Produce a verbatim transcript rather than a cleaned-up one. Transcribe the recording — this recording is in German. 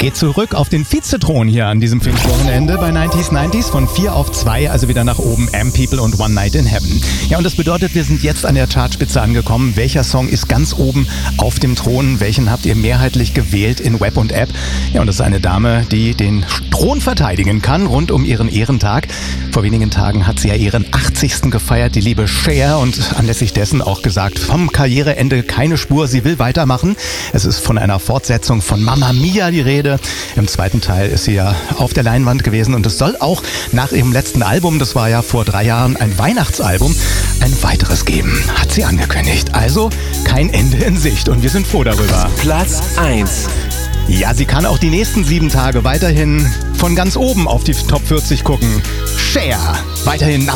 Geht zurück auf den Vizethron hier an diesem Pfingstwochenende bei neunziger neunzig von vier auf zwei, also wieder nach oben. M-People und One Night in Heaven. Ja, und das bedeutet, wir sind jetzt an der Chartspitze angekommen. Welcher Song ist ganz oben auf dem Thron? Welchen habt ihr mehrheitlich gewählt in Web und App? Ja, und das ist eine Dame, die den Thron verteidigen kann rund um ihren Ehrentag. Vor wenigen Tagen hat sie ja ihren achtzigsten gefeiert, die liebe Cher, und anlässlich dessen auch gesagt, vom Karriereende keine Spur, sie will weitermachen. Es ist von einer Fortsetzung von Mamma Mia die Rede. Im zweiten Teil ist sie ja auf der Leinwand gewesen und es soll auch nach ihrem letzten Album, das war ja vor drei Jahren ein Weihnachtsalbum, ein weiteres geben, hat sie angekündigt. Also kein Ende in Sicht und wir sind froh darüber. Platz eins. Ja, sie kann auch die nächsten sieben Tage weiterhin von ganz oben auf die Top vierzig gucken. Cher, weiterhin